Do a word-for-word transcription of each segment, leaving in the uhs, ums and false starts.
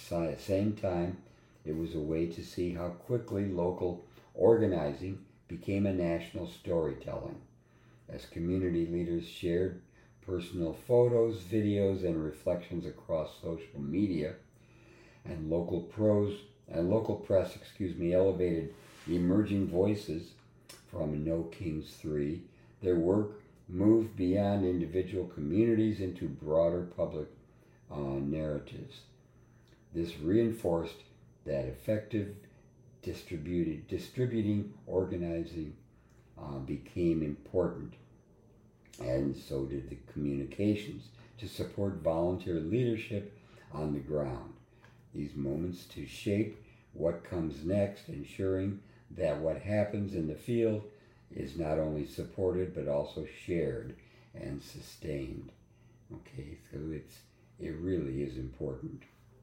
the same time, it was a way to see how quickly local organizing became a national storytelling. As community leaders shared personal photos, videos, and reflections across social media, and local pros and local press, excuse me, elevated emerging voices from No Kings three, their work moved beyond individual communities into broader public uh, narratives. This reinforced that effective distributed, distributing organizing uh, became important, and so did the communications to support volunteer leadership on the ground. These moments to shape what comes next, ensuring that what happens in the field is not only supported but also shared and sustained. Okay, so it's it really is important.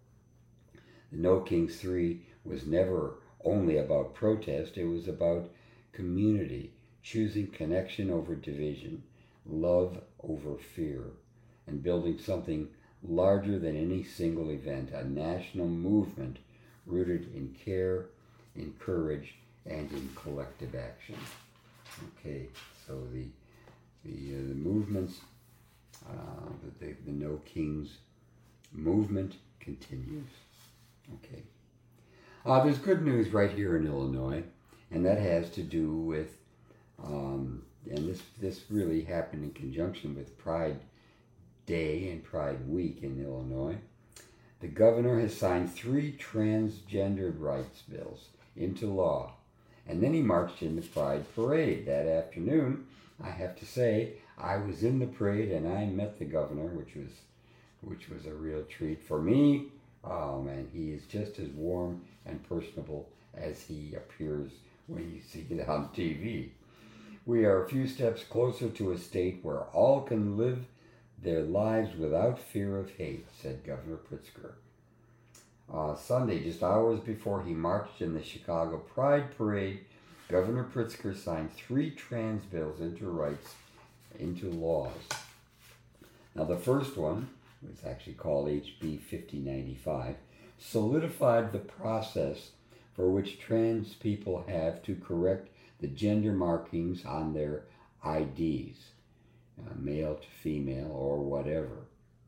The No Kings three was never only about protest, it was about community, choosing connection over division, love over fear, and building something larger than any single event, a national movement rooted in care, in courage, and in collective action. Okay, so the the, uh, the movements, uh, the, the No Kings movement continues. Okay. Uh, there's good news right here in Illinois, and that has to do with, um, and this this really happened in conjunction with Pride Day and Pride Week in Illinois. The governor has signed three transgender rights bills into law, and then he marched in the Pride Parade that afternoon. I have to say, I was in the parade and I met the governor, which was which was a real treat for me. Um, and he is just as warm and personable as he appears when you see it on T V. We are a few steps closer to a state where all can live their lives without fear of hate, said Governor Pritzker. Uh, Sunday, just hours before he marched in the Chicago Pride Parade, Governor Pritzker signed three trans bills into rights, into laws. Now, the first one, it's actually called H B fifty ninety-five, solidified the process for which trans people have to correct the gender markings on their I Ds, uh, male to female or whatever.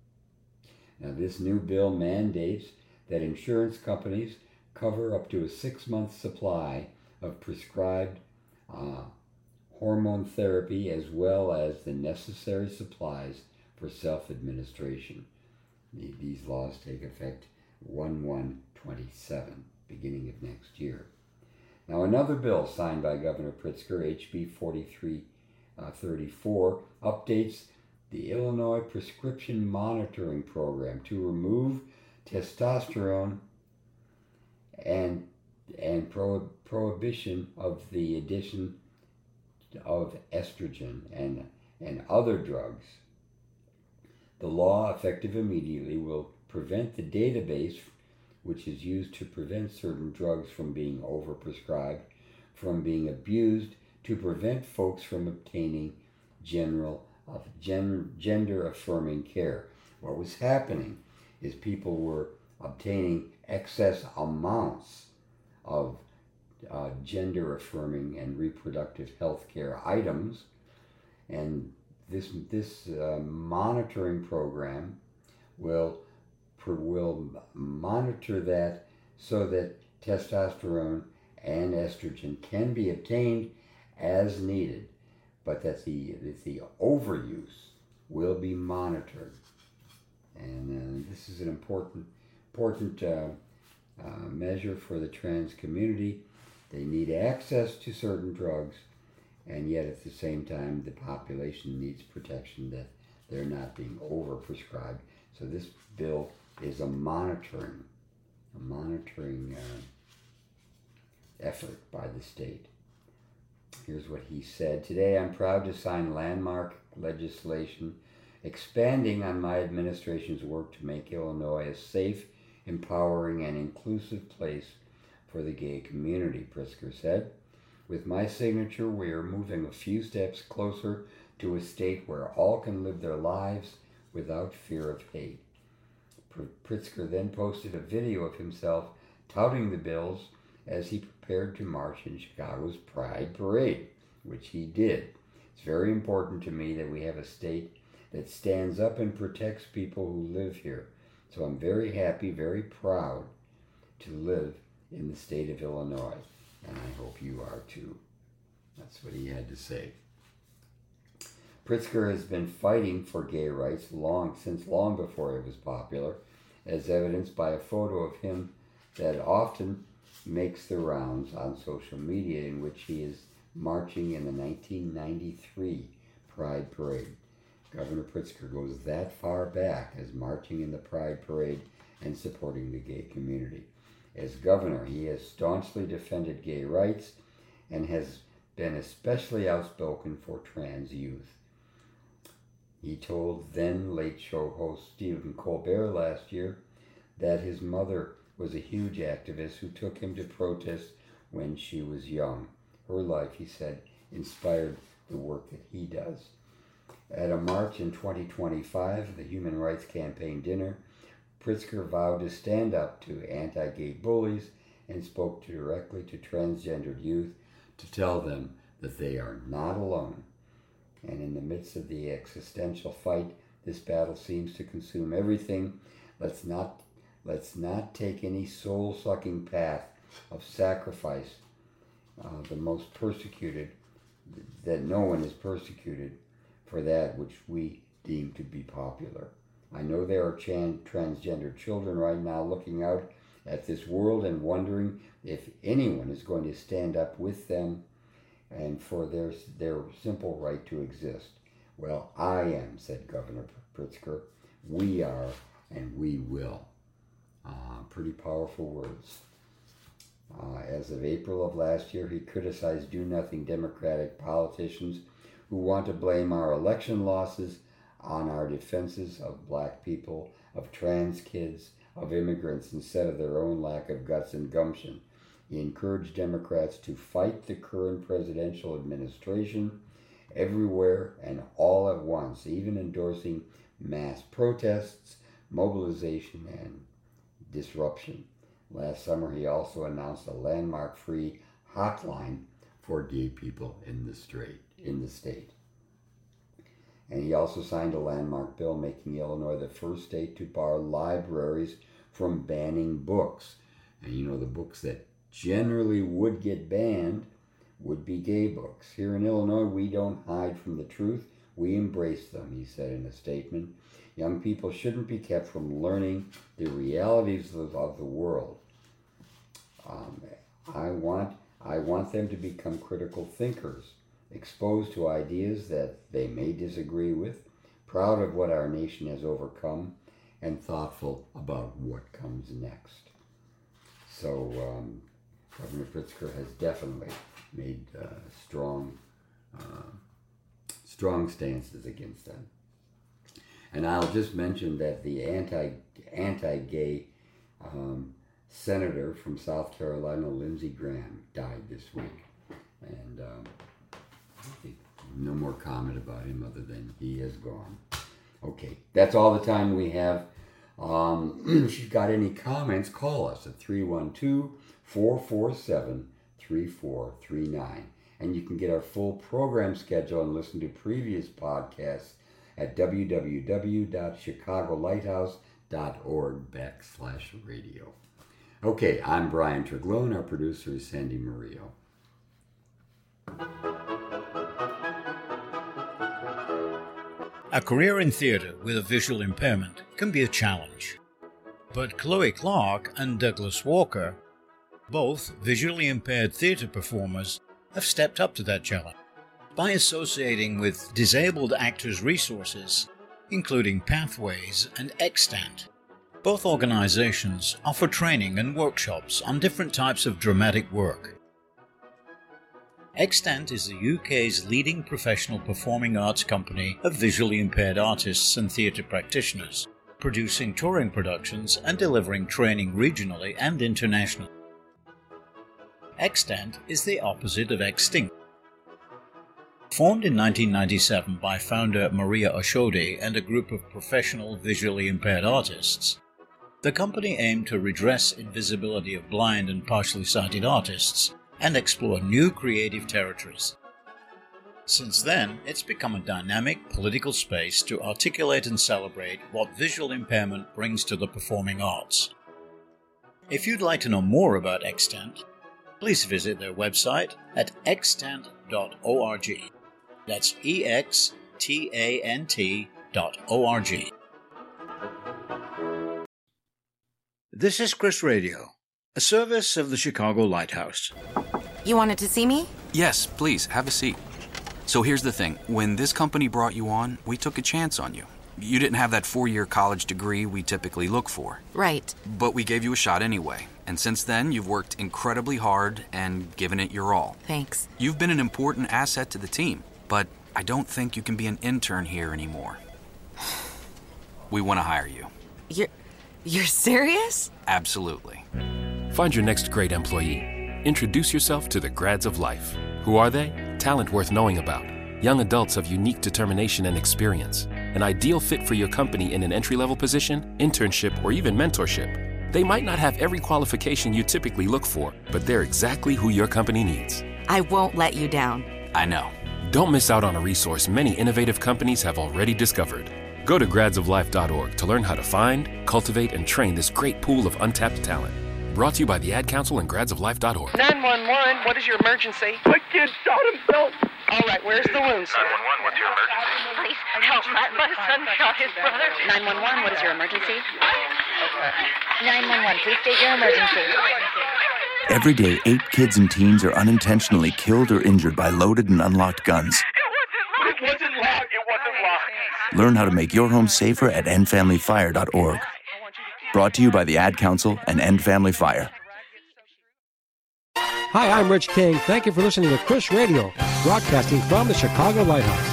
Now, this new bill mandates that insurance companies cover up to a six-month supply of prescribed uh, hormone therapy as well as the necessary supplies for self-administration. These laws take effect one one twenty-seven, beginning of next year. Now, another bill signed by Governor Pritzker, H B forty-three thirty-four, updates the Illinois Prescription Monitoring Program to remove testosterone and and pro, prohibition of the addition of estrogen and, and other drugs. The law, effective immediately, will prevent the database, which is used to prevent certain drugs from being overprescribed, from being abused, to prevent folks from obtaining general of gen, gender-affirming care. What was happening is people were obtaining excess amounts of uh, gender-affirming and reproductive health care items, and this this uh, monitoring program will will monitor that so that testosterone and estrogen can be obtained as needed, but that the that the overuse will be monitored. And uh, this is an important important uh, uh, measure for the trans community. They need access to certain drugs, and yet at the same time the population needs protection that they're not being overprescribed. So this bill is a monitoring, a monitoring uh, effort by the state. Here's what he said. Today I'm proud to sign landmark legislation expanding on my administration's work to make Illinois a safe, empowering, and inclusive place for the gay community, Pritzker said. With my signature, we are moving a few steps closer to a state where all can live their lives without fear of hate. Pritzker then posted a video of himself touting the bills as he prepared to march in Chicago's Pride Parade, which he did. It's very important to me that we have a state that stands up and protects people who live here. So I'm very happy, very proud to live in the state of Illinois, and I hope you are too. That's what he had to say. Pritzker has been fighting for gay rights long since long before it was popular, as evidenced by a photo of him that often makes the rounds on social media, in which he is marching in the nineteen ninety-three Pride Parade. Governor Pritzker goes that far back as marching in the Pride Parade and supporting the gay community. As governor, he has staunchly defended gay rights and has been especially outspoken for trans youth. He told then Late Show host Stephen Colbert last year that his mother was a huge activist who took him to protest when she was young. Her life, he said, inspired the work that he does. At a march in twenty twenty-five, the Human Rights Campaign dinner, Pritzker vowed to stand up to anti-gay bullies and spoke directly to transgendered youth to tell them that they are not alone. And in the midst of the existential fight, this battle seems to consume everything. Let's not, let's not take any soul-sucking path of sacrifice, uh, the most persecuted, that no one is persecuted for that which we deem to be popular. I know there are chan- transgender children right now looking out at this world and wondering if anyone is going to stand up with them and for their their simple right to exist. Well, I am, said Governor Pritzker. We are, and we will. Uh, pretty powerful words. Uh, as of April of last year, he criticized do-nothing Democratic politicians who want to blame our election losses on our defenses of black people, of trans kids, of immigrants, instead of their own lack of guts and gumption. He encouraged Democrats to fight the current presidential administration everywhere and all at once, even endorsing mass protests, mobilization, and disruption. Last summer, he also announced a landmark-free hotline for gay people in the state. In the state. And he also signed a landmark bill making Illinois the first state to bar libraries from banning books. And you know, the books that generally would get banned would be gay books. Here in Illinois, we don't hide from the truth. We embrace them, he said in a statement. Young people shouldn't be kept from learning the realities of, of the world. Um, I want, I want them to become critical thinkers, exposed to ideas that they may disagree with, proud of what our nation has overcome, and thoughtful about what comes next. So um, Governor Pritzker has definitely made uh, strong, uh, strong stances against them. And I'll just mention that the anti anti-gay um, senator from South Carolina, Lindsey Graham, died this week, and. Um, No more comment about him other than he is gone. Okay, that's all the time we have. Um, if you've got any comments, call us at three one two, four four seven, three four three nine. And you can get our full program schedule and listen to previous podcasts at w w w dot chicago lighthouse dot org backslash radio. Okay, I'm Brian Treglone. Our producer is Sandy Murillo. A career in theatre with a visual impairment can be a challenge. But Chloe Clark and Douglas Walker, both visually impaired theatre performers, have stepped up to that challenge by associating with Disabled Actors Resources, including Pathways and Extant. Both organizations offer training and workshops on different types of dramatic work. Extant is the U K's leading professional performing arts company of visually impaired artists and theatre practitioners, producing touring productions and delivering training regionally and internationally. Extant is the opposite of Extinct. Formed in nineteen ninety-seven by founder Maria Oshodi and a group of professional visually impaired artists, the company aimed to redress invisibility of blind and partially sighted artists and explore new creative territories. Since then, it's become a dynamic political space to articulate and celebrate what visual impairment brings to the performing arts. If you'd like to know more about Extant, please visit their website at extant dot org. That's E X T A N T dot O R G. This is Chris Radio, a service of the Chicago Lighthouse. You wanted to see me? Yes, please, have a seat. So here's the thing. When this company brought you on, we took a chance on you. You didn't have that four-year college degree we typically look for. Right. But we gave you a shot anyway. And since then, you've worked incredibly hard and given it your all. Thanks. You've been an important asset to the team, but I don't think you can be an intern here anymore. We want to hire you. You're... you're serious? Absolutely. Find your next great employee. Introduce yourself to the Grads of Life. Who are they? Talent worth knowing about. Young adults of unique determination and experience. An ideal fit for your company in an entry-level position, internship, or even mentorship. They might not have every qualification you typically look for, but they're exactly who your company needs. I won't let you down. I know. Don't miss out on a resource many innovative companies have already discovered. Go to grads of life dot org to learn how to find, cultivate, and train this great pool of untapped talent. Brought to you by the Ad Council and grads of life dot org. nine one one, what is your emergency? My kid shot himself. All right, where's the wound, sir? nine one one, what's your emergency? Please help. My, my son shot his brother. nine one one, what is your emergency? nine one one, please state your emergency. Every day, eight kids and teens are unintentionally killed or injured by loaded and unlocked guns. It wasn't locked. It wasn't locked. Learn how to make your home safer at end family fire dot org. Brought to you by the Ad Council and End Family Fire. Hi, I'm Rich King. Thank you for listening to Chris Radio, broadcasting from the Chicago Lighthouse.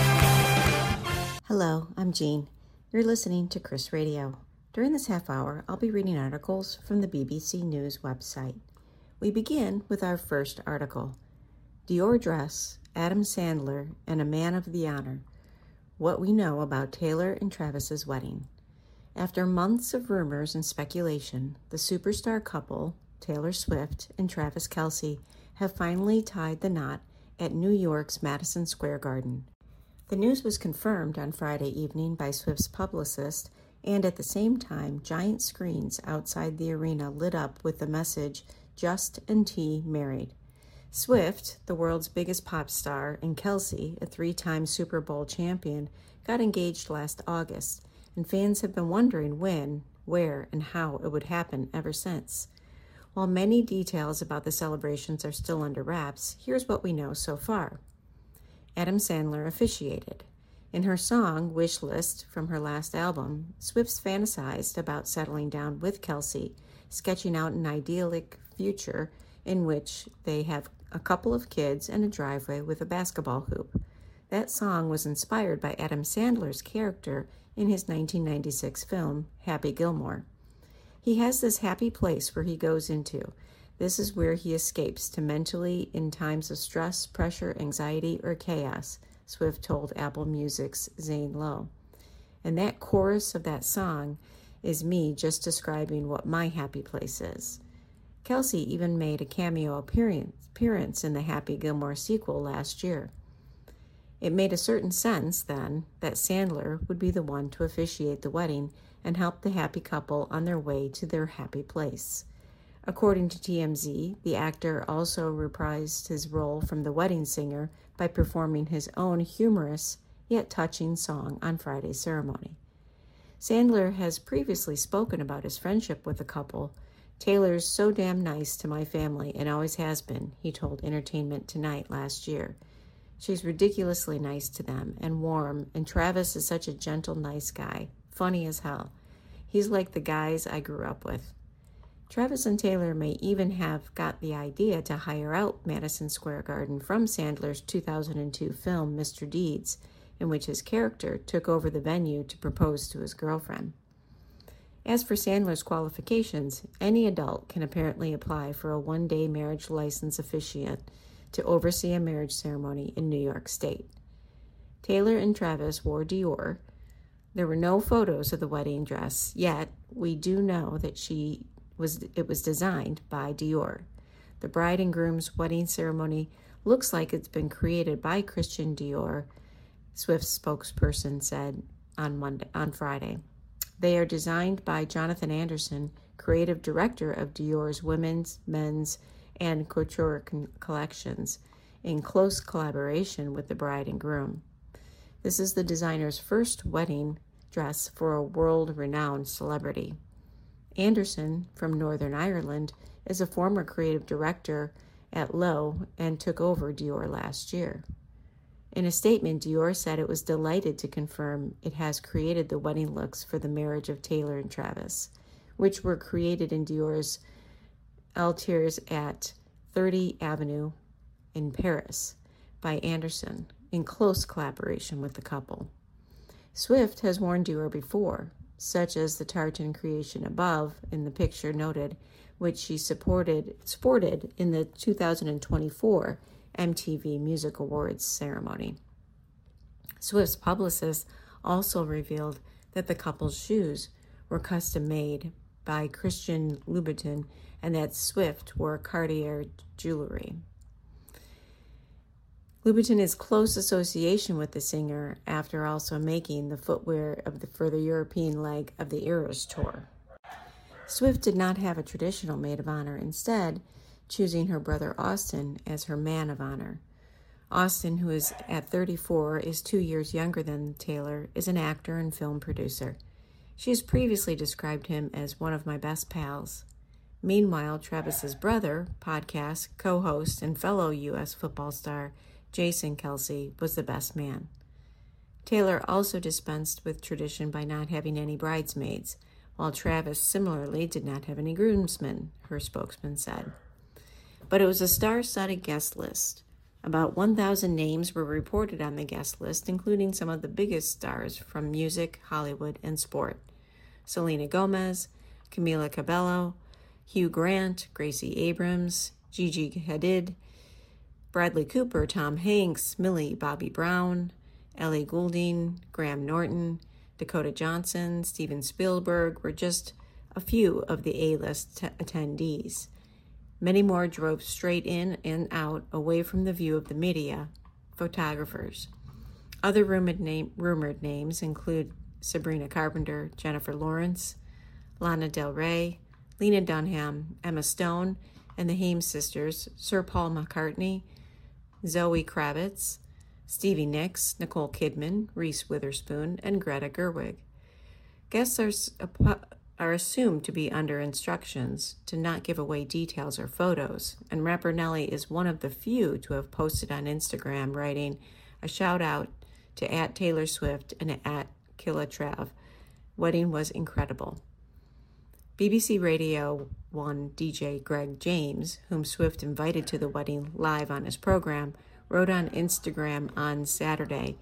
Hello, I'm Jean. You're listening to Chris Radio. During this half hour, I'll be reading articles from the B B C News website. We begin with our first article, Dior Dress, Adam Sandler, and a Man of the Honor. What we know about Taylor and Travis's wedding. After months of rumors and speculation, the superstar couple, Taylor Swift and Travis Kelce, have finally tied the knot at New York's Madison Square Garden. The news was confirmed on Friday evening by Swift's publicist, and at the same time, giant screens outside the arena lit up with the message, Just and T Married. Swift, the world's biggest pop star, and Kelce, a three-time Super Bowl champion, got engaged last August, and fans have been wondering when, where, and how it would happen ever since. While many details about the celebrations are still under wraps, here's what we know so far. Adam Sandler officiated. In her song, Wish List, from her last album, Swift's fantasized about settling down with Kelce, sketching out an idyllic future in which they have a couple of kids and a driveway with a basketball hoop. That song was inspired by Adam Sandler's character in his nineteen ninety-six film, Happy Gilmore. He has this happy place where he goes into. This is where he escapes to mentally in times of stress, pressure, anxiety, or chaos, Swift told Apple Music's Zane Lowe. And that chorus of that song is me just describing what my happy place is. Kelce even made a cameo appearance in the Happy Gilmore sequel last year. It made a certain sense, then, that Sandler would be the one to officiate the wedding and help the happy couple on their way to their happy place. According to T M Z, the actor also reprised his role from The Wedding Singer by performing his own humorous yet touching song on Friday's ceremony. Sandler has previously spoken about his friendship with the couple. Taylor's so damn nice to my family and always has been, he told Entertainment Tonight last year. She's ridiculously nice to them and warm, and Travis is such a gentle, nice guy, funny as hell. He's like the guys I grew up with. Travis and Taylor may even have got the idea to hire out Madison Square Garden from Sandler's two thousand two film, Mister Deeds, in which his character took over the venue to propose to his girlfriend. As for Sandler's qualifications, any adult can apparently apply for a one-day marriage license officiant to oversee a marriage ceremony in New York State. Taylor and Travis wore Dior, There were no photos of the wedding dress, yet we do know that she was it was designed by Dior. The bride and groom's wedding ceremony looks like it's been created by Christian Dior, Swift's spokesperson said on Monday, on Friday. They are designed by Jonathan Anderson, creative director of Dior's women's, men's, and couture collections, in close collaboration with the bride and groom. This is the designer's first wedding dress for a world-renowned celebrity. Anderson, from Northern Ireland, is a former creative director at Loewe and took over Dior last year. In a statement, Dior said it was delighted to confirm it has created the wedding looks for the marriage of Taylor and Travis, which were created in Dior's Ateliers at thirtieth Avenue in Paris by Anderson, in close collaboration with the couple. Swift has worn Dior before, such as the tartan creation above in the picture noted, which she supported sported in the two thousand twenty-four M T V Music Awards ceremony. Swift's publicist also revealed that the couple's shoes were custom made by Christian Louboutin and that Swift wore Cartier jewelry. Louboutin is close association with the singer after also making the footwear of the, for the European leg of the Eras tour. Swift did not have a traditional maid of honor, instead choosing her brother Austin as her man of honor. Austin, who is at thirty-four, is two years younger than Taylor, is an actor and film producer. She has previously described him as one of my best pals. Meanwhile, Travis's brother, podcast, co-host, and fellow U S football star Jason Kelce was the best man. Taylor also dispensed with tradition by not having any bridesmaids, while Travis similarly did not have any groomsmen, her spokesman said. But it was a star-studded guest list. About one thousand names were reported on the guest list, including some of the biggest stars from music, Hollywood, and sport. Selena Gomez, Camila Cabello, Hugh Grant, Gracie Abrams, Gigi Hadid, Bradley Cooper, Tom Hanks, Millie Bobby Brown, Ellie Goulding, Graham Norton, Dakota Johnson, Steven Spielberg were just a few of the A-list t- attendees. Many more drove straight in and out, away from the view of the media, photographers. Other rumored, name, rumored names include Sabrina Carpenter, Jennifer Lawrence, Lana Del Rey, Lena Dunham, Emma Stone, and the Haim sisters, Sir Paul McCartney, Zoe Kravitz, Stevie Nicks, Nicole Kidman, Reese Witherspoon, and Greta Gerwig. Guests are, are assumed to be under instructions to not give away details or photos, and rapper Nelly is one of the few to have posted on Instagram writing a shout-out to at Taylor Swift and at Killa Trav. Wedding was incredible. B B C Radio one D J Greg James, whom Swift invited to the wedding live on his program, wrote on Instagram on Saturday,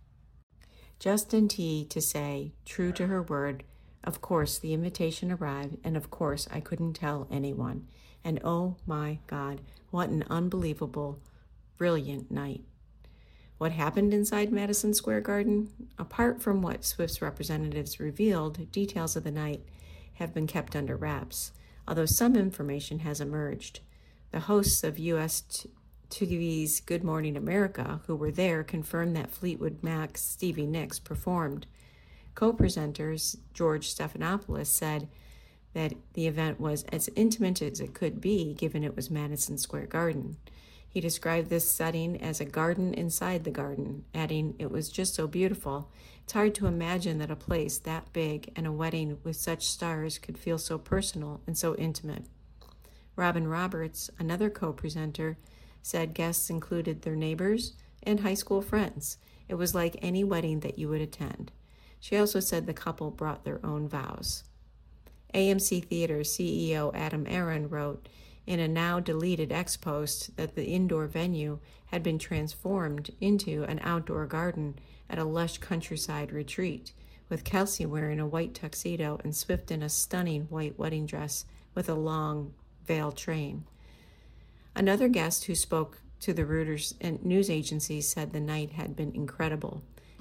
just in tea to say, true to her word, of course the invitation arrived, and of course I couldn't tell anyone. And oh my God, what an unbelievable, brilliant night. What happened inside Madison Square Garden? Apart from what Swift's representatives revealed, details of the night have been kept under wraps, although some information has emerged. The hosts of U S T V's Good Morning America, who were there, confirmed that Fleetwood Mac's Stevie Nicks performed. Co-presenters George Stephanopoulos said that the event was as intimate as it could be, given it was Madison Square Garden. He described this setting as a garden inside the garden, adding, "It was just so beautiful. It's hard to imagine that a place that big and a wedding with such stars could feel so personal and so intimate." Robin Roberts, another co-presenter, said guests included their neighbors and high school friends. It was like any wedding that you would attend. She also said the couple brought their own vows. A M C Theater C E O Adam Aron wrote in a now-deleted ex-post that the indoor venue had been transformed into an outdoor garden at a lush countryside retreat, with Kelce wearing a white tuxedo and Swift in a stunning white wedding dress with a long veil train. Another guest who spoke to the Reuters news agency said the night had been incredible.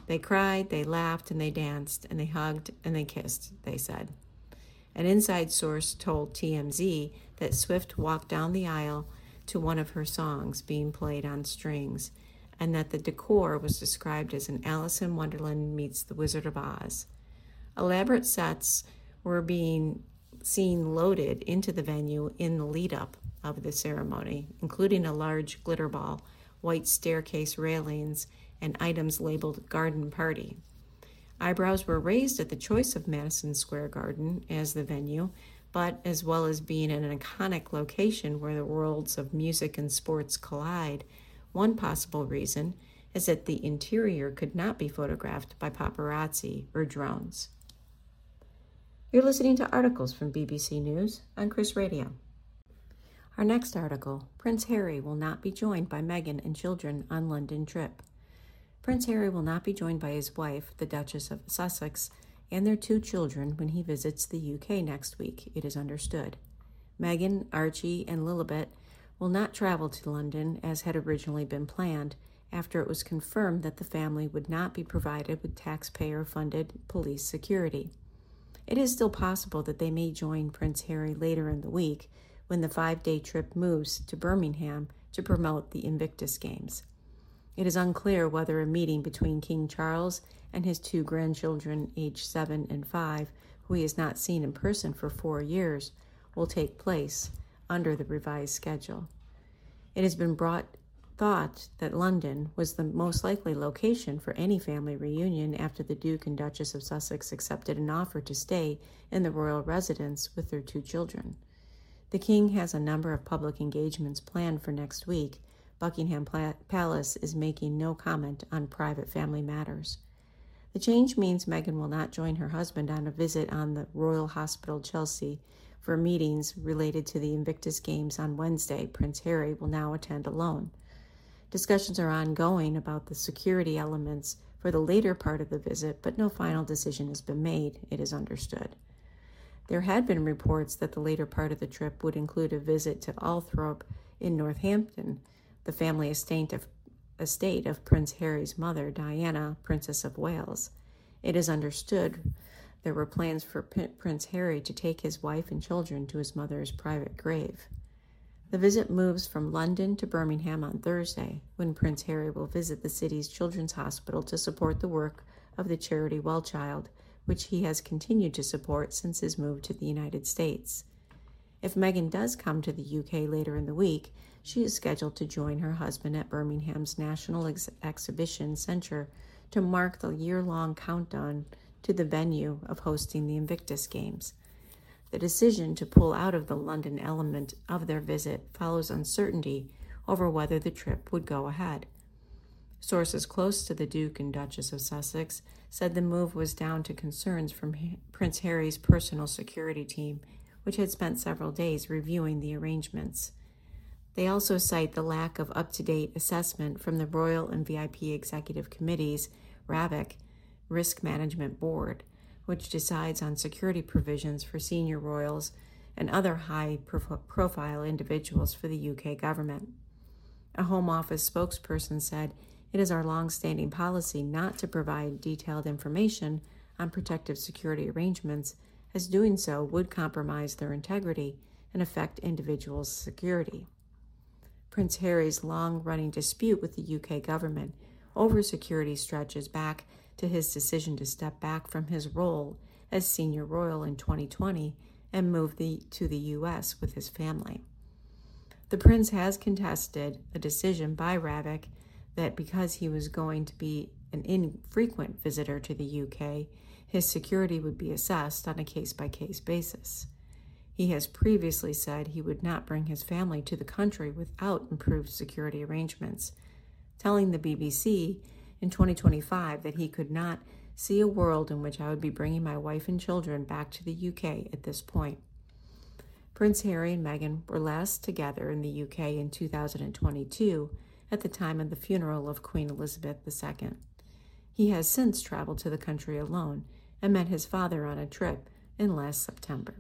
They cried, they laughed, and they danced, and they hugged, and they kissed, they said. An inside source told T M Z that Swift walked down the aisle to one of her songs being played on strings, and that the decor was described as an Alice in Wonderland meets the Wizard of Oz. Elaborate sets were being seen loaded into the venue in the lead-up of the ceremony, including a large glitter ball, white staircase railings, and items labeled Garden Party. Eyebrows were raised at the choice of Madison Square Garden as the venue, but as well as being an iconic location where the worlds of music and sports collide, one possible reason is that the interior could not be photographed by paparazzi or drones. You're listening to articles from B B C News on Chris Radio. Our next article, Prince Harry will not be joined by Meghan and children on London trip. Prince Harry will not be joined by his wife, the Duchess of Sussex, and their two children when he visits the U K next week, it is understood. Meghan, Archie, and Lilibet will not travel to London as had originally been planned after it was confirmed that the family would not be provided with taxpayer-funded police security. It is still possible that they may join Prince Harry later in the week when the five-day trip moves to Birmingham to promote the Invictus Games. It is unclear whether a meeting between King Charles and his two grandchildren, aged seven and five, who he has not seen in person for four years, will take place under the revised schedule. It has been brought thought that London was the most likely location for any family reunion after the Duke and Duchess of Sussex accepted an offer to stay in the royal residence with their two children. The King has a number of public engagements planned for next week. Buckingham Palace is making no comment on private family matters. The change means Meghan will not join her husband on a visit on the Royal Hospital Chelsea for meetings related to the Invictus Games on Wednesday. Prince Harry will now attend alone. Discussions are ongoing about the security elements for the later part of the visit, but no final decision has been made, it is understood. There had been reports that the later part of the trip would include a visit to Althorpe in Northampton, the family estate of, estate of Prince Harry's mother, Diana, Princess of Wales. It is understood there were plans for P- Prince Harry to take his wife and children to his mother's private grave. The visit moves from London to Birmingham on Thursday, when Prince Harry will visit the city's children's hospital to support the work of the charity Well Child, which he has continued to support since his move to the United States. If Meghan does come to the U K later in the week, she is scheduled to join her husband at Birmingham's National Ex- Exhibition Centre to mark the year-long countdown to the venue of hosting the Invictus Games. The decision to pull out of the London element of their visit follows uncertainty over whether the trip would go ahead. Sources close to the Duke and Duchess of Sussex said the move was down to concerns from Prince Harry's personal security team, which had spent several days reviewing the arrangements. They also cite the lack of up-to-date assessment from the Royal and V I P Executive Committee's R A V C Risk Management Board, which decides on security provisions for senior royals and other high-profile individuals for the U K government. A Home Office spokesperson said, "It is our long-standing policy not to provide detailed information on protective security arrangements, as doing so would compromise their integrity and affect individuals' security." Prince Harry's long-running dispute with the U K government over security stretches back to his decision to step back from his role as senior royal in twenty twenty and move the, to the U S with his family. The prince has contested a decision by R A V C that because he was going to be an infrequent visitor to the U K, his security would be assessed on a case-by-case basis. He has previously said he would not bring his family to the country without improved security arrangements, telling the B B C in twenty twenty-five that he could not see a world in which I would be bringing my wife and children back to the U K at this point. Prince Harry and Meghan were last together in the U K in two thousand twenty-two at the time of the funeral of Queen Elizabeth the Second. He has since traveled to the country alone and met his father on a trip in last September.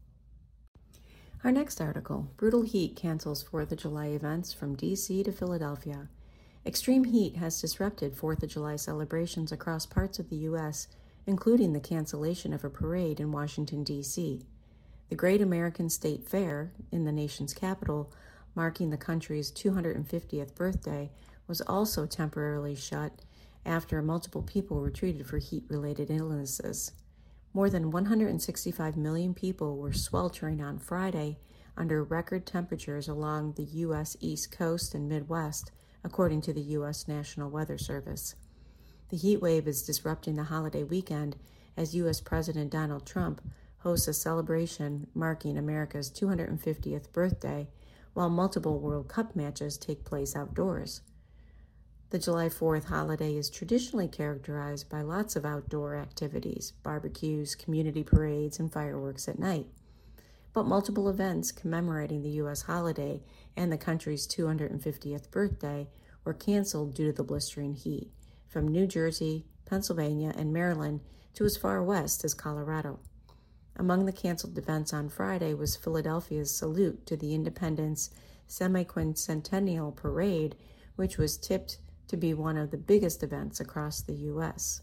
Our next article, brutal heat cancels fourth of July events from D C to Philadelphia. Extreme heat has disrupted fourth of July celebrations across parts of the U S, including the cancellation of a parade in Washington, D C The Great American State Fair, in the nation's capital, marking the country's two hundred fiftieth birthday, was also temporarily shut after multiple people were treated for heat-related illnesses. More than one hundred sixty-five million people were sweltering on Friday under record temperatures along the U S East Coast and Midwest, according to the U S National Weather Service. The heat wave is disrupting the holiday weekend as U S President Donald Trump hosts a celebration marking America's two hundred fiftieth birthday, while multiple World Cup matches take place outdoors. The July fourth holiday is traditionally characterized by lots of outdoor activities, barbecues, community parades, and fireworks at night. But multiple events commemorating the U S holiday and the country's two hundred fiftieth birthday were canceled due to the blistering heat, from New Jersey, Pennsylvania, and Maryland to as far west as Colorado. Among the canceled events on Friday was Philadelphia's salute to the Independence Semi-Quincentennial Parade, which was tipped to be one of the biggest events across the U S.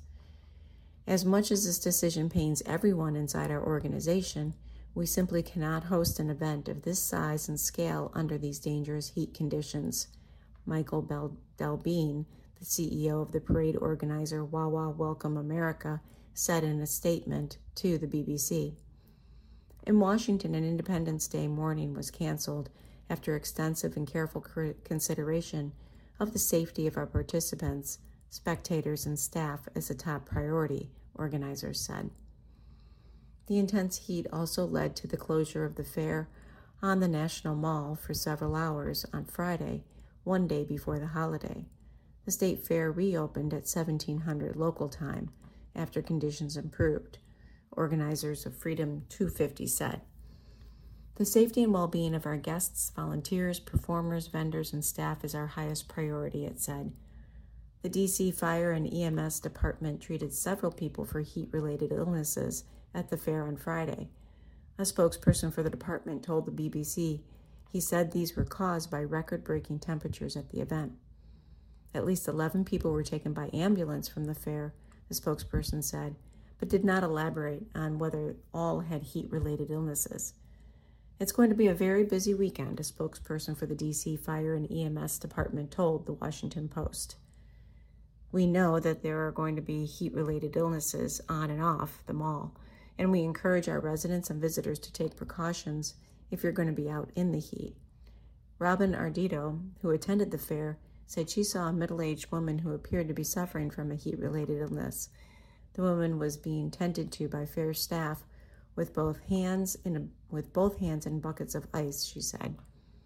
As much as this decision pains everyone inside our organization, we simply cannot host an event of this size and scale under these dangerous heat conditions, Michael Bel- Delbene, the C E O of the parade organizer Wawa Welcome America, said in a statement to the B B C. In Washington, an Independence Day morning was canceled after extensive and careful consideration of the safety of our participants, spectators, and staff as a top priority, organizers said. The intense heat also led to the closure of the fair on the National Mall for several hours on Friday, one day before the holiday. The state fair reopened at seventeen hundred local time after conditions improved, organizers of Freedom two fifty said. The safety and well-being of our guests, volunteers, performers, vendors, and staff is our highest priority, it said. The D C Fire and E M S department treated several people for heat-related illnesses at the fair on Friday. A spokesperson for the department told the B B C he said these were caused by record-breaking temperatures at the event. At least eleven people were taken by ambulance from the fair, the spokesperson said, but did not elaborate on whether all had heat-related illnesses. It's going to be a very busy weekend, a spokesperson for the D C Fire and E M S department told the Washington Post. We know that there are going to be heat-related illnesses on and off the mall, and we encourage our residents and visitors to take precautions if you're going to be out in the heat. Robin Ardito, who attended the fair, said she saw a middle-aged woman who appeared to be suffering from a heat-related illness. The woman was being tended to by fair staff with both hands in a, with both hands in buckets of ice, she said.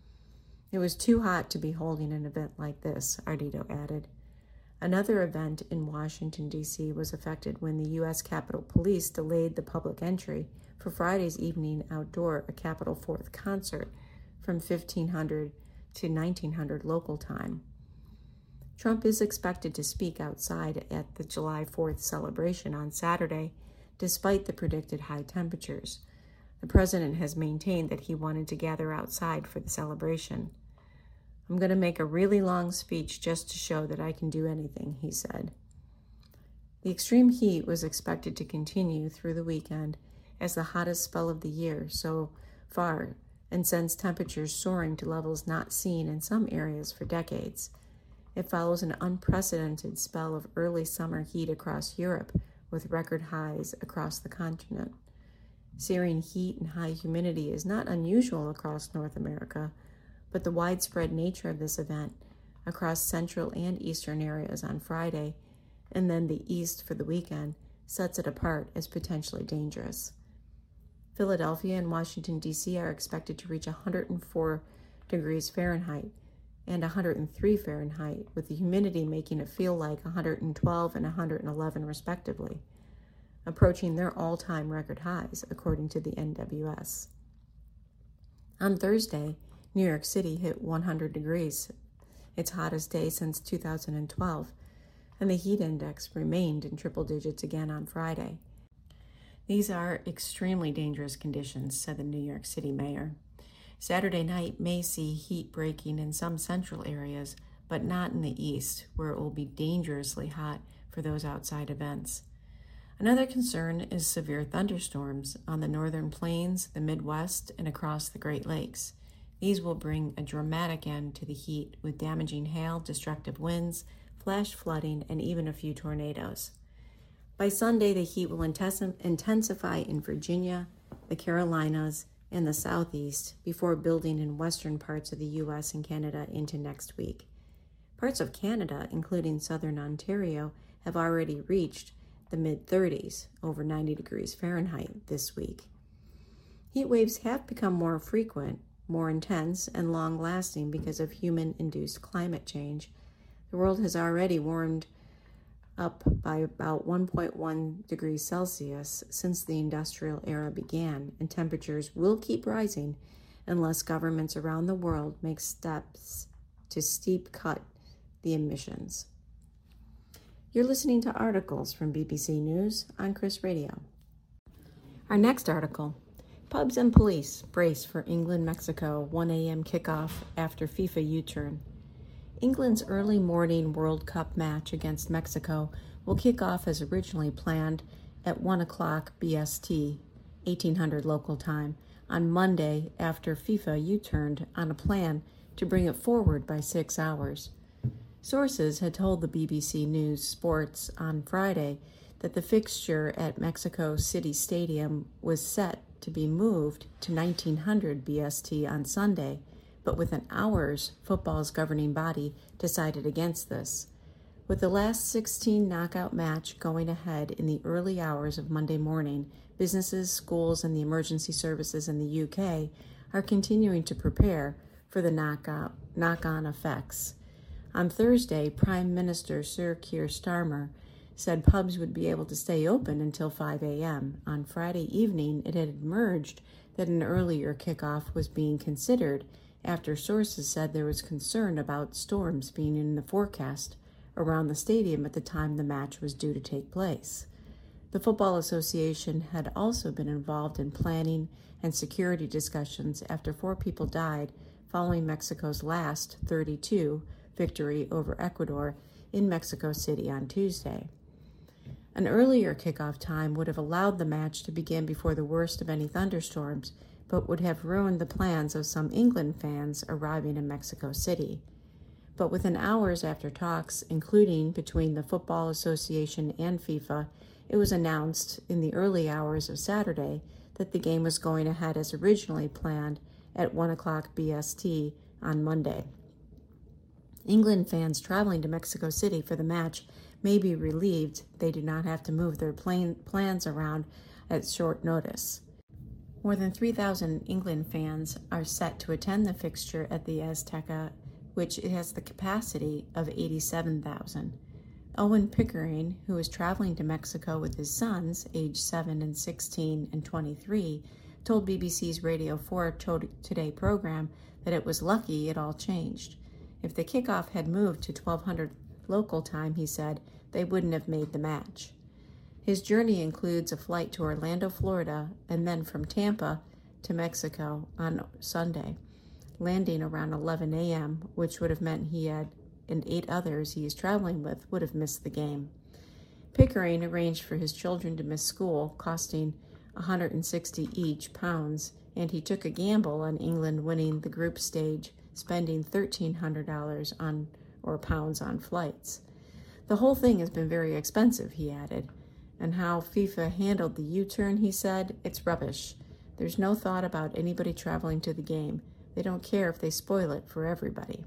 It was too hot to be holding an event like this, Ardito added. Another event in Washington, D C was affected when the U S Capitol Police delayed the public entry for Friday's evening outdoor a Capitol Fourth concert from fifteen hundred to nineteen hundred local time. Trump is expected to speak outside at the July fourth celebration on Saturday, despite the predicted high temperatures. The president has maintained that he wanted to gather outside for the celebration. I'm going to make a really long speech just to show that I can do anything, he said. The extreme heat was expected to continue through the weekend as the hottest spell of the year so far, and sends temperatures soaring to levels not seen in some areas for decades. It follows an unprecedented spell of early summer heat across Europe, with record highs across the continent. Searing heat and high humidity is not unusual across North America, but the widespread nature of this event across central and eastern areas on Friday, and then the east for the weekend, sets it apart as potentially dangerous. Philadelphia and Washington, D C are expected to reach one hundred four degrees Fahrenheit and one hundred three Fahrenheit, with the humidity making it feel like one hundred twelve and one hundred eleven respectively, approaching their all-time record highs, according to the N W S. On Thursday, New York City hit one hundred degrees, its hottest day since two thousand twelve, and the heat index remained in triple digits again on Friday. These are extremely dangerous conditions, said the New York City mayor. Saturday night may see heat breaking in some central areas, but not in the east, where it will be dangerously hot for those outside events. Another concern is severe thunderstorms on the northern plains, the Midwest, and across the Great Lakes. These will bring a dramatic end to the heat with damaging hail, destructive winds, flash flooding, and even a few tornadoes. By Sunday, the heat will intensify in Virginia, the Carolinas, and the Southeast before building in western parts of the U S and Canada into next week. Parts of Canada, including southern Ontario, have already reached the mid-thirties, over ninety degrees Fahrenheit, this week. Heat waves have become more frequent, more intense, and long-lasting because of human-induced climate change. The world has already warmed up by about one point one degrees Celsius since the industrial era began, and temperatures will keep rising unless governments around the world make steps to steep cut the emissions. You're listening to articles from B B C News on Chris Radio. Our next article, pubs and police brace for England-Mexico one a.m. kickoff after FIFA U-turn. England's early morning World Cup match against Mexico will kick off as originally planned at one o'clock B S T, eighteen hundred local time, on Monday after FIFA U-turned on a plan to bring it forward by six hours. Sources had told the B B C News Sports on Friday that the fixture at Mexico City Stadium was set to be moved to nineteen hundred B S T on Sunday, but within hours, football's governing body decided against this. With the last sixteen knockout match going ahead in the early hours of Monday morning, businesses, schools, and the emergency services in the U K are continuing to prepare for the knockout, knock-on effects. On Thursday, Prime Minister Sir Keir Starmer said pubs would be able to stay open until five a.m. On Friday evening, it had emerged that an earlier kickoff was being considered after sources said there was concern about storms being in the forecast around the stadium at the time the match was due to take place. The Football Association had also been involved in planning and security discussions after four people died following Mexico's last thirty-two victory over Ecuador in Mexico City on Tuesday. An earlier kickoff time would have allowed the match to begin before the worst of any thunderstorms, but would have ruined the plans of some England fans arriving in Mexico City. But within hours after talks, including between the Football Association and FIFA, it was announced in the early hours of Saturday that the game was going ahead as originally planned at one o'clock B S T on Monday. England fans traveling to Mexico City for the match may be relieved they do not have to move their plan- plans around at short notice. More than three thousand England fans are set to attend the fixture at the Azteca, which has the capacity of eighty-seven thousand. Owen Pickering, who is traveling to Mexico with his sons, aged seven and sixteen and twenty-three, told B B C's Radio four Today program that it was lucky it all changed. If the kickoff had moved to twelve hundred local time, he said, they wouldn't have made the match. His journey includes a flight to Orlando, Florida, and then from Tampa to Mexico on Sunday, landing around eleven a.m., which would have meant he had and eight others he is traveling with would have missed the game. Pickering arranged for his children to miss school, costing one hundred sixty each pounds, and he took a gamble on England winning the group stage, spending thirteen hundred dollars on or pounds on flights. The whole thing has been very expensive, he added. And how FIFA handled the U-turn, he said, it's rubbish. There's no thought about anybody traveling to the game. They don't care if they spoil it for everybody.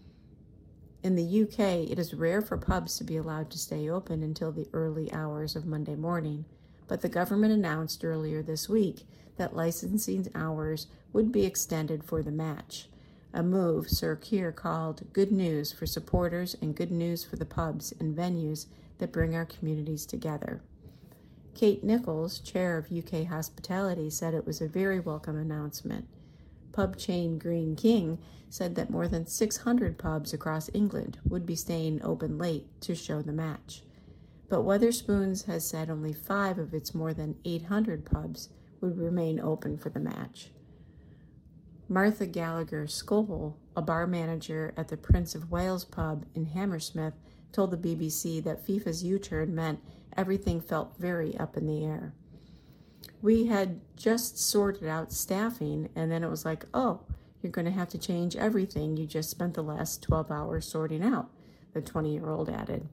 In the U K, it is rare for pubs to be allowed to stay open until the early hours of Monday morning, but the government announced earlier this week that licensing hours would be extended for the match, a move Sir Keir called good news for supporters and good news for the pubs and venues that bring our communities together. Kate Nichols, chair of U K Hospitality, said it was a very welcome announcement. Pub chain Green King said that more than six hundred pubs across England would be staying open late to show the match. But Wetherspoons has said only five of its more than eight hundred pubs would remain open for the match. Martha Gallagher Scoville, a bar manager at the Prince of Wales pub in Hammersmith, told the B B C that FIFA's U-turn meant everything felt very up in the air. We had just sorted out staffing, and then it was like, oh, you're going to have to change everything you just spent the last twelve hours sorting out, the twenty-year-old added.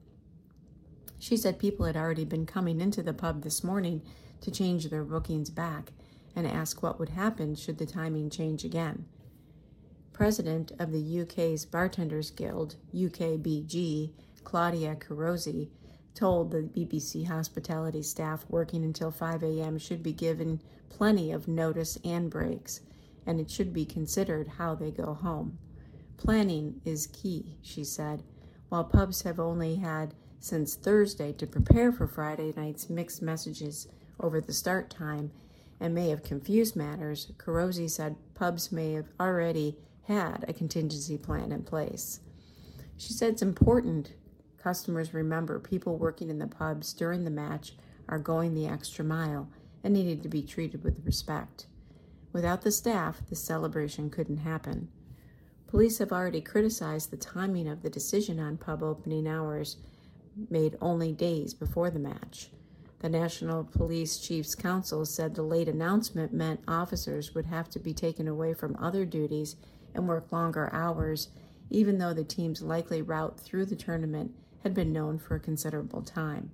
She said people had already been coming into the pub this morning to change their bookings back and ask what would happen should the timing change again. President of the U K's Bartenders Guild, U K B G, Claudia Carosi, told the B B C hospitality staff working until five a.m. should be given plenty of notice and breaks, and it should be considered how they go home. Planning is key, she said. While pubs have only had since Thursday to prepare for Friday night's mixed messages over the start time and may have confused matters, Carosi said pubs may have already had a contingency plan in place. She said it's important customers remember people working in the pubs during the match are going the extra mile and needed to be treated with respect. Without the staff, the celebration couldn't happen. Police have already criticized the timing of the decision on pub opening hours made only days before the match. The National Police Chiefs Council said the late announcement meant officers would have to be taken away from other duties and work longer hours, even though the team's likely route through the tournament had been known for a considerable time.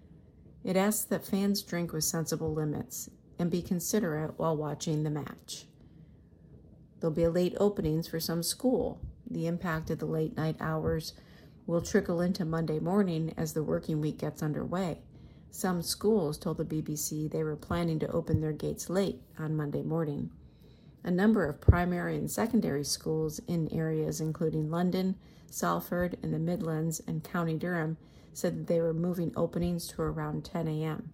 It asks that fans drink with sensible limits and be considerate while watching the match. There'll be late openings for some school. The impact of the late night hours will trickle into Monday morning as the working week gets underway. Some schools told the B B C they were planning to open their gates late on Monday morning. A number of primary and secondary schools in areas including London, Salford, and the Midlands, and County Durham said that they were moving openings to around ten a.m.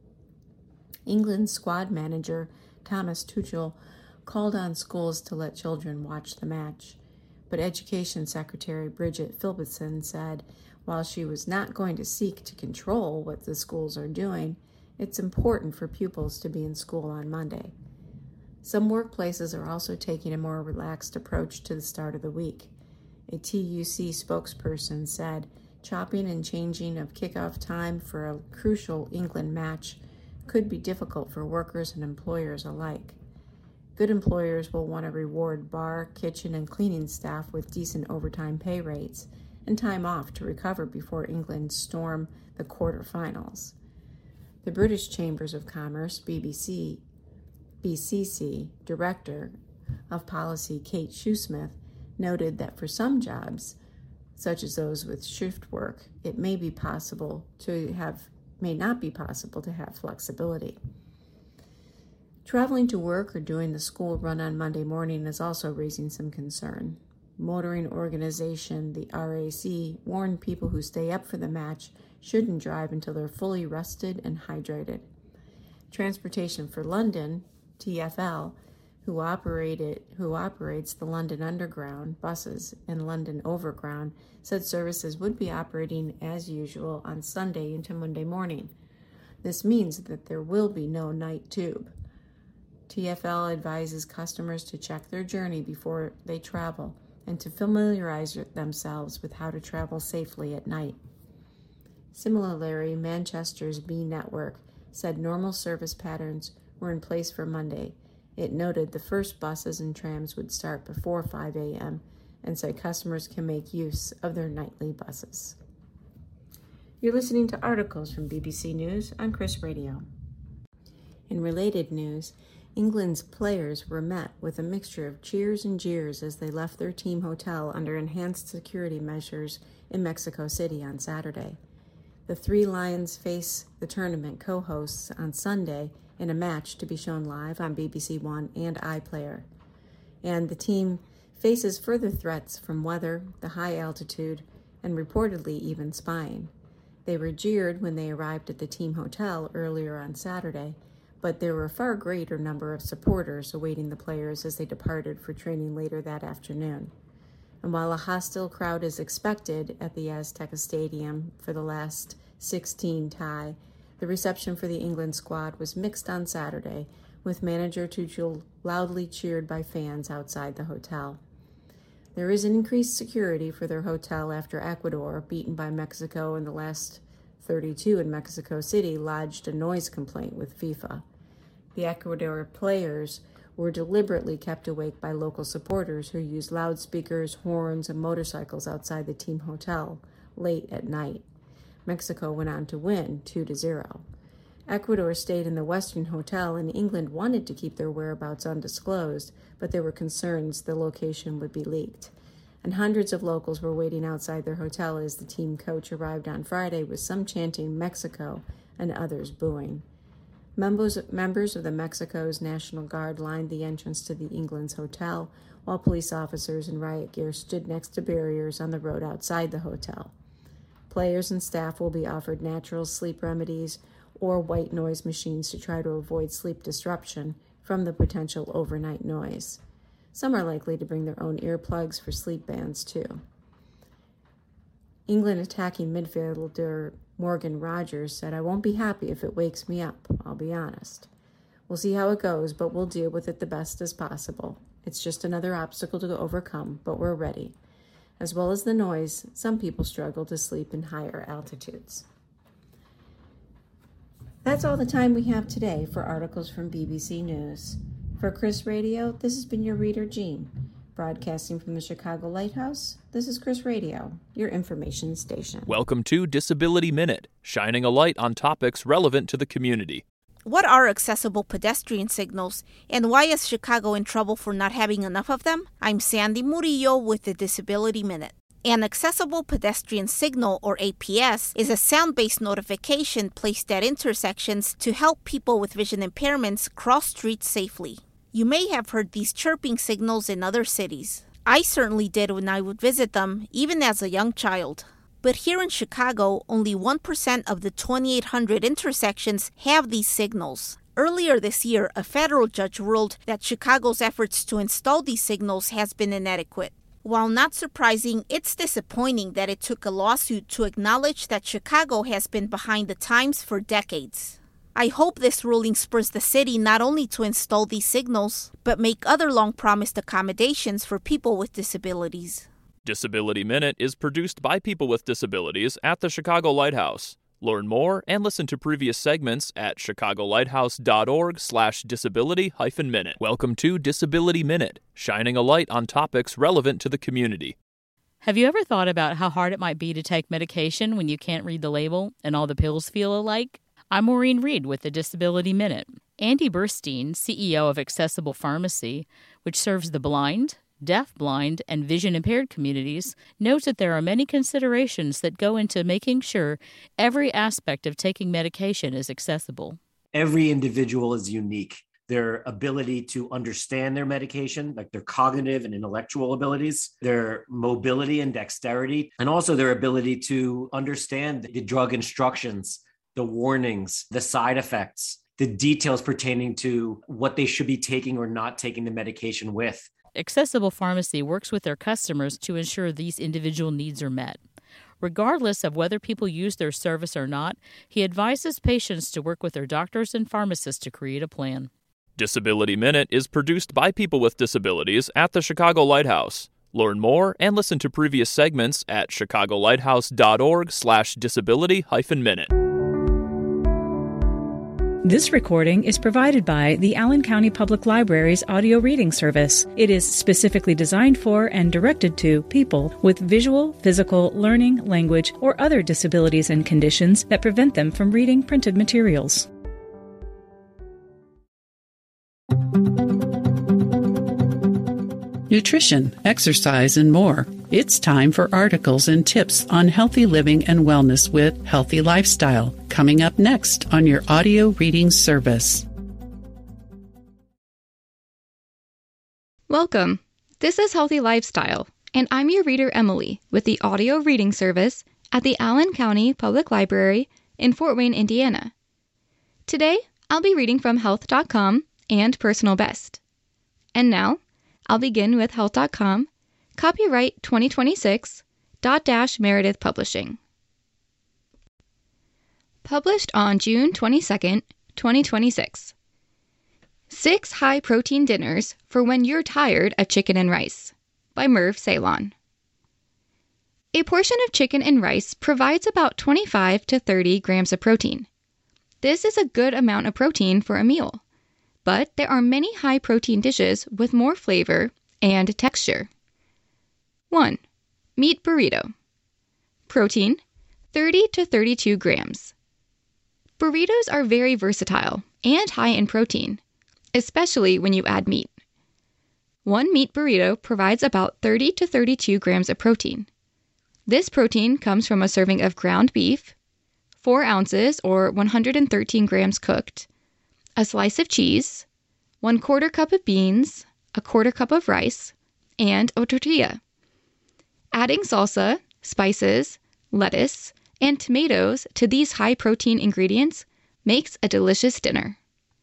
England's squad manager, Thomas Tuchel, called on schools to let children watch the match, but Education Secretary Bridget Phillipson said while she was not going to seek to control what the schools are doing, it's important for pupils to be in school on Monday. Some workplaces are also taking a more relaxed approach to the start of the week. A T U C spokesperson said chopping and changing of kickoff time for a crucial England match could be difficult for workers and employers alike. Good employers will want to reward bar, kitchen, and cleaning staff with decent overtime pay rates and time off to recover before England storm the quarterfinals. The British Chambers of Commerce, B B C, B C C Director of Policy Kate Shoesmith, noted that for some jobs, such as those with shift work, it may be possible to have, may not be possible to have flexibility. Traveling to work or doing the school run on Monday morning is also raising some concern. Motoring organization, the R A C, warned people who stay up for the match shouldn't drive until they're fully rested and hydrated. Transportation for London, T F L, who operated who operates the London Underground buses and London Overground, said services would be operating as usual on Sunday into Monday morning. This means that there will be no night tube. T F L advises customers to check their journey before they travel and to familiarize themselves with how to travel safely at night. Similarly, Manchester's B Network said normal service patterns were in place for Monday. It noted the first buses and trams would start before five a.m. and said customers can make use of their nightly buses. You're listening to articles from B B C News on Chris Radio. In related news, England's players were met with a mixture of cheers and jeers as they left their team hotel under enhanced security measures in Mexico City on Saturday. The Three Lions face the tournament co-hosts on Sunday in a match to be shown live on B B C One and iPlayer. And the team faces further threats from weather, the high altitude, and reportedly even spying. They were jeered when they arrived at the team hotel earlier on Saturday, but there were a far greater number of supporters awaiting the players as they departed for training later that afternoon. And while a hostile crowd is expected at the Azteca Stadium for the last sixteen tie, the reception for the England squad was mixed on Saturday, with manager Tuchel loudly cheered by fans outside the hotel. There is an increased security for their hotel after Ecuador, beaten by Mexico in the last thirty-two in Mexico City, lodged a noise complaint with FIFA. The Ecuador players were deliberately kept awake by local supporters who used loudspeakers, horns, and motorcycles outside the team hotel late at night. Mexico went on to win two to zero. Ecuador stayed in the Western Hotel, and England wanted to keep their whereabouts undisclosed, but there were concerns the location would be leaked. And hundreds of locals were waiting outside their hotel as the team coach arrived on Friday, with some chanting Mexico and others booing. Members, members of the Mexico's National Guard lined the entrance to the England's hotel, while police officers in riot gear stood next to barriers on the road outside the hotel. Players and staff will be offered natural sleep remedies or white noise machines to try to avoid sleep disruption from the potential overnight noise. Some are likely to bring their own earplugs for sleep bands, too. England attacking midfielder Morgan Rogers said, "I won't be happy if it wakes me up, I'll be honest. We'll see how it goes, but we'll deal with it the best as possible. It's just another obstacle to overcome, but we're ready." As well as the noise, some people struggle to sleep in higher altitudes. That's all the time we have today for articles from B B C News. For Chris Radio, this has been your reader, Jean. Broadcasting from the Chicago Lighthouse, this is Chris Radio, your information station. Welcome to Disability Minute, shining a light on topics relevant to the community. What are accessible pedestrian signals, and why is Chicago in trouble for not having enough of them? I'm Sandy Murillo with the Disability Minute. An accessible pedestrian signal, or A P S, is a sound-based notification placed at intersections to help people with vision impairments cross streets safely. You may have heard these chirping signals in other cities. I certainly did when I would visit them, even as a young child. But here in Chicago, only one percent of the twenty-eight hundred intersections have these signals. Earlier this year, a federal judge ruled that Chicago's efforts to install these signals has been inadequate. While not surprising, it's disappointing that it took a lawsuit to acknowledge that Chicago has been behind the times for decades. I hope this ruling spurs the city not only to install these signals, but make other long-promised accommodations for people with disabilities. Disability Minute is produced by people with disabilities at the Chicago Lighthouse. Learn more and listen to previous segments at chicagolighthouse.org slash disability hyphen minute. Welcome to Disability Minute, shining a light on topics relevant to the community. Have you ever thought about how hard it might be to take medication when you can't read the label and all the pills feel alike? I'm Maureen Reed with the Disability Minute. Andy Burstein, C E O of Accessible Pharmacy, which serves the blind, deaf-blind, and vision-impaired communities, notes that there are many considerations that go into making sure every aspect of taking medication is accessible. Every individual is unique. Their ability to understand their medication, like their cognitive and intellectual abilities, their mobility and dexterity, and also their ability to understand the drug instructions, the warnings, the side effects, the details pertaining to what they should be taking or not taking the medication with. Accessible Pharmacy works with their customers to ensure these individual needs are met. Regardless of whether people use their service or not, he advises patients to work with their doctors and pharmacists to create a plan. Disability Minute is produced by people with disabilities at the Chicago Lighthouse. Learn more and listen to previous segments at chicagolighthouse.org slash disability hyphen minute. This recording is provided by the Allen County Public Library's audio reading service. It is specifically designed for and directed to people with visual, physical, learning, language, or other disabilities and conditions that prevent them from reading printed materials. Nutrition, exercise, and more. It's time for articles and tips on healthy living and wellness with Healthy Lifestyle, coming up next on your audio reading service. Welcome. This is Healthy Lifestyle, and I'm your reader, Emily, with the audio reading service at the Allen County Public Library in Fort Wayne, Indiana. Today, I'll be reading from health dot com and Personal Best. And now, I'll begin with health dot com, copyright twenty twenty-six, Dot Dash Meredith Publishing. Published on June twenty-second, twenty twenty-six. Six High-Protein Dinners for When You're Tired of Chicken and Rice by Merv Ceylon. A portion of chicken and rice provides about twenty-five to thirty grams of protein. This is a good amount of protein for a meal, but there are many high-protein dishes with more flavor and texture. one. Meat burrito. Protein, thirty to thirty-two grams. Burritos are very versatile and high in protein, especially when you add meat. One meat burrito provides about thirty to thirty-two grams of protein. This protein comes from a serving of ground beef, four ounces or one hundred thirteen grams cooked, a slice of cheese, one quarter cup of beans, a quarter cup of rice, and a tortilla. Adding salsa, spices, lettuce, and tomatoes to these high-protein ingredients makes a delicious dinner.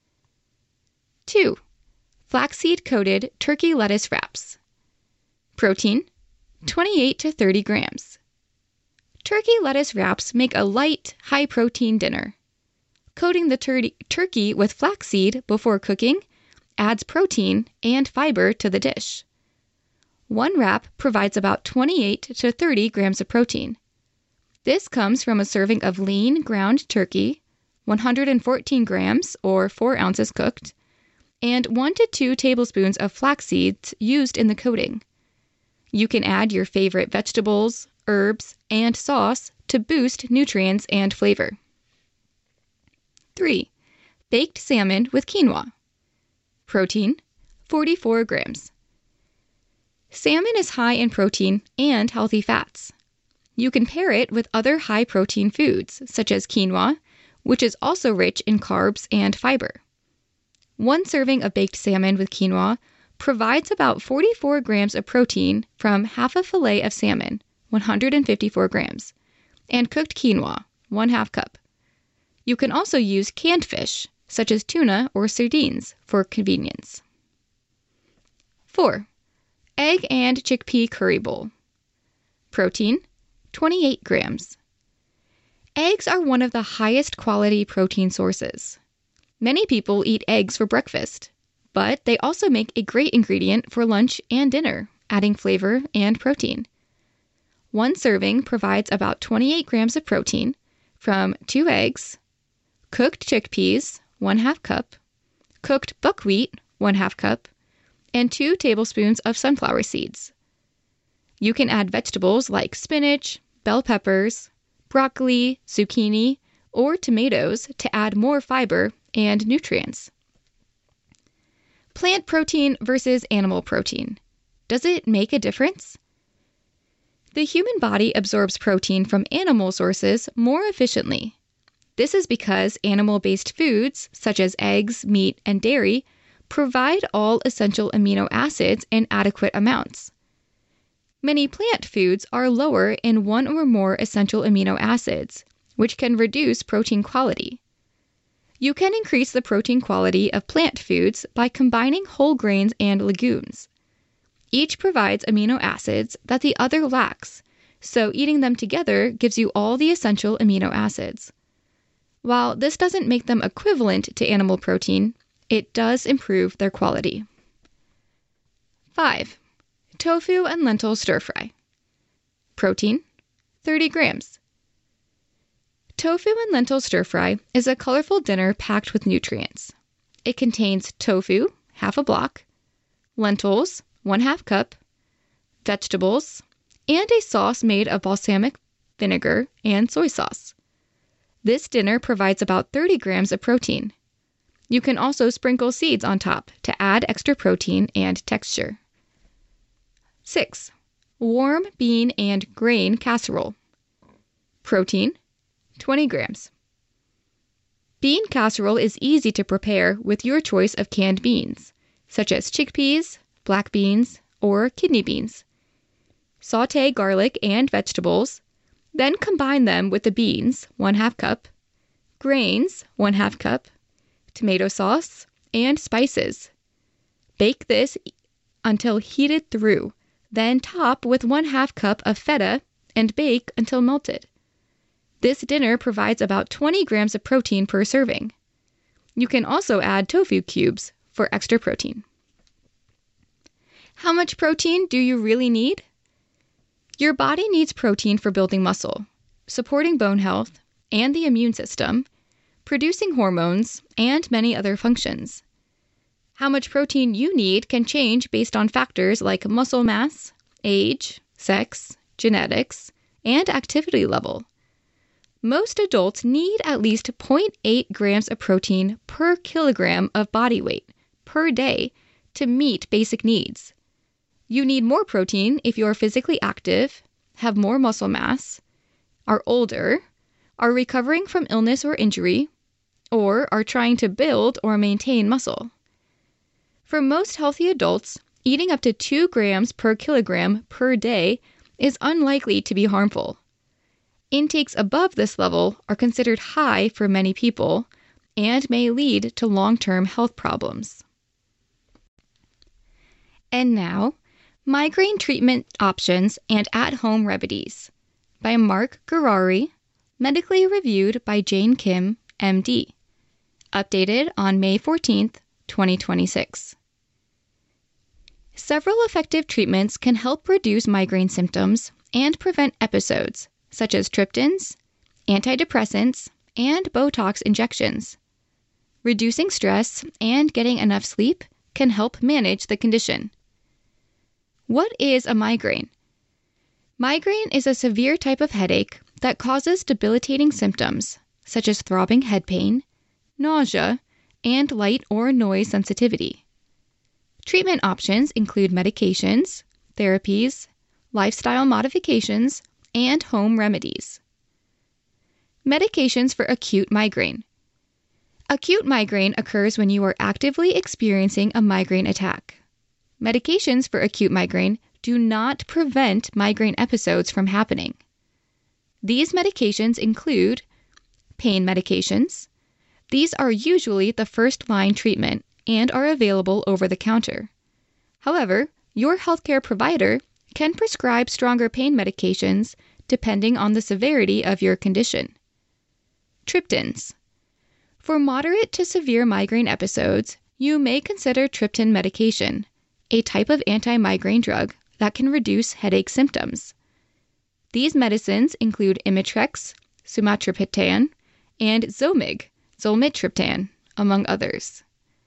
two. Flaxseed-coated turkey lettuce wraps. Protein, twenty-eight to thirty grams. Turkey lettuce wraps make a light, high-protein dinner. Coating the tur- turkey with flaxseed before cooking adds protein and fiber to the dish. One wrap provides about twenty-eight to thirty grams of protein. This comes from a serving of lean ground turkey, one hundred fourteen grams or four ounces cooked, and one to two tablespoons of flax seeds used in the coating. You can add your favorite vegetables, herbs, and sauce to boost nutrients and flavor. three. Baked salmon with quinoa. Protein, forty-four grams. Salmon is high in protein and healthy fats. You can pair it with other high-protein foods, such as quinoa, which is also rich in carbs and fiber. One serving of baked salmon with quinoa provides about forty-four grams of protein from half a fillet of salmon, one hundred fifty-four grams, and cooked quinoa, one half cup. You can also use canned fish, such as tuna or sardines, for convenience. four. Egg and chickpea curry bowl. Protein, twenty-eight grams. Eggs are one of the highest quality protein sources. Many people eat eggs for breakfast, but they also make a great ingredient for lunch and dinner, adding flavor and protein. One serving provides about twenty-eight grams of protein from two eggs, cooked chickpeas, one half cup, cooked buckwheat, one half cup, and two tablespoons of sunflower seeds. You can add vegetables like spinach, bell peppers, broccoli, zucchini, or tomatoes to add more fiber and nutrients. Plant protein versus animal protein. Does it make a difference? The human body absorbs protein from animal sources more efficiently. This is because animal-based foods, such as eggs, meat, and dairy, provide all essential amino acids in adequate amounts. Many plant foods are lower in one or more essential amino acids, which can reduce protein quality. You can increase the protein quality of plant foods by combining whole grains and legumes. Each provides amino acids that the other lacks, so eating them together gives you all the essential amino acids. While this doesn't make them equivalent to animal protein, it does improve their quality. five. Tofu and lentil stir-fry. Protein, thirty grams. Tofu and lentil stir-fry is a colorful dinner packed with nutrients. It contains tofu, half a block, lentils, one half cup, vegetables, and a sauce made of balsamic vinegar and soy sauce. This dinner provides about thirty grams of protein. You can also sprinkle seeds on top to add extra protein and texture. six. Warm bean and grain casserole. Protein, twenty grams. Bean casserole is easy to prepare with your choice of canned beans, such as chickpeas, black beans, or kidney beans. Sauté garlic and vegetables, then combine them with the beans, one half cup, grains, one half cup, tomato sauce, and spices. Bake this until heated through, then top with one half cup of feta and bake until melted. This dinner provides about twenty grams of protein per serving. You can also add tofu cubes for extra protein. How much protein do you really need? Your body needs protein for building muscle, supporting bone health and the immune system, producing hormones, and many other functions. How much protein you need can change based on factors like muscle mass, age, sex, genetics, and activity level. Most adults need at least zero point eight grams of protein per kilogram of body weight per day to meet basic needs. You need more protein if you are physically active, have more muscle mass, are older, are recovering from illness or injury, or are trying to build or maintain muscle. For most healthy adults, eating up to two grams per kilogram per day is unlikely to be harmful. Intakes above this level are considered high for many people and may lead to long-term health problems. And now, Migraine Treatment Options and At-Home Remedies by Mark Gurary, medically reviewed by Jane Kim, M D. Updated on May fourteenth, twenty twenty-six. Several effective treatments can help reduce migraine symptoms and prevent episodes, such as triptans, antidepressants, and Botox injections. Reducing stress and getting enough sleep can help manage the condition. What is a migraine? Migraine is a severe type of headache that causes debilitating symptoms, such as throbbing head pain, nausea, and light or noise sensitivity. Treatment options include medications, therapies, lifestyle modifications, and home remedies. Medications for acute migraine. Acute migraine occurs when you are actively experiencing a migraine attack. Medications for acute migraine do not prevent migraine episodes from happening. These medications include pain medications. These are usually the first-line treatment and are available over the counter. However, your healthcare provider can prescribe stronger pain medications depending on the severity of your condition. Triptans. For moderate to severe migraine episodes, you may consider triptan medication, a type of anti-migraine drug that can reduce headache symptoms. These medicines include Imitrex, sumatriptan, and Zomig, zolmitriptan, among others.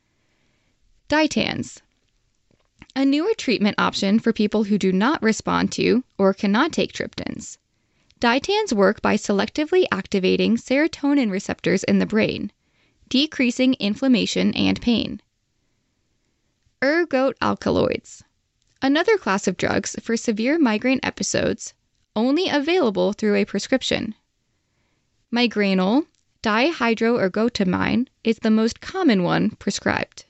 Ditans. A newer treatment option for people who do not respond to or cannot take triptans. Ditans work by selectively activating serotonin receptors in the brain, decreasing inflammation and pain. Ergot alkaloids. Another class of drugs for severe migraine episodes, only available through a prescription. Migranal dihydroergotamine is the most common one prescribed.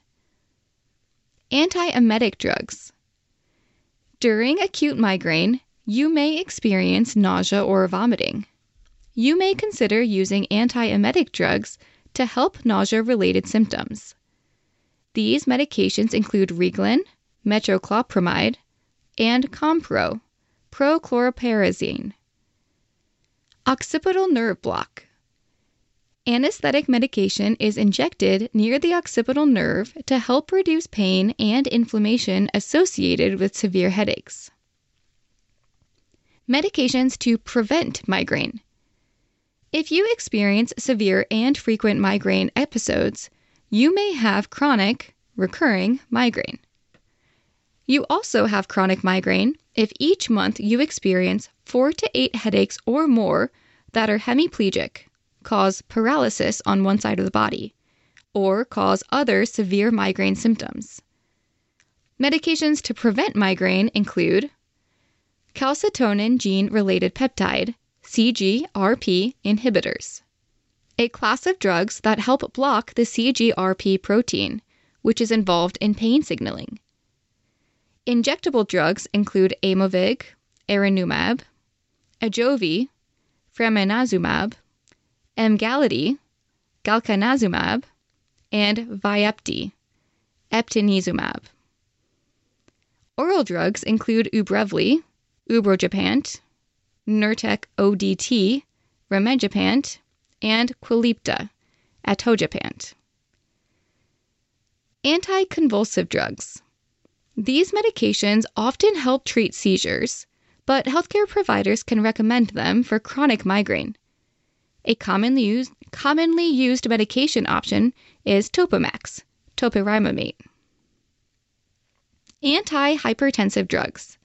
Antiemetic drugs. During acute migraine, you may experience nausea or vomiting. You may consider using antiemetic drugs to help nausea-related symptoms. These medications include Reglan, metoclopramide, and Compro, prochlorperazine. Occipital nerve block. Anesthetic medication is injected near the occipital nerve to help reduce pain and inflammation associated with severe headaches. Medications to prevent migraine. If you experience severe and frequent migraine episodes, you may have chronic, recurring migraine. You also have chronic migraine if each month you experience four to eight headaches or more that are hemiplegic, cause paralysis on one side of the body, or cause other severe migraine symptoms. Medications to prevent migraine include calcitonin gene-related peptide, C G R P inhibitors, a class of drugs that help block the C G R P protein, which is involved in pain signaling. Injectable drugs include Aimovig, Erinumab, Ajovy, Fremanazumab, Emgality, Galcanazumab, and Vyepti, Eptinezumab. Oral drugs include Ubrevely, Ubrogepant, Nurtec O D T, Rimegepant, and Qulipta, Atogepant. Anticonvulsive drugs. These medications often help treat seizures, but healthcare providers can recommend them for chronic migraine. A commonly used, commonly used medication option is Topamax, topiramate. Antihypertensive drugs.